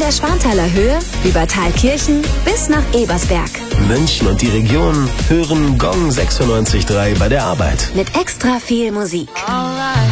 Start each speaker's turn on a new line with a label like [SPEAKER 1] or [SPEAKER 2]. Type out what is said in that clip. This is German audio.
[SPEAKER 1] der Schwanthaler Höhe über Thalkirchen bis nach Ebersberg.
[SPEAKER 2] München und die Region hören Gong 96.3 bei der Arbeit.
[SPEAKER 1] Mit extra viel Musik.